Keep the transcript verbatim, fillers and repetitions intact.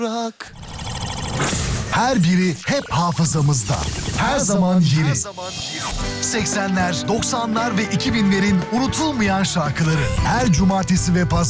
Rock. Her biri hep hafızamızda. Her zaman yeni. seksenler, doksanlar ve iki binlerin unutulmayan şarkıları. Her cumartesi ve pazar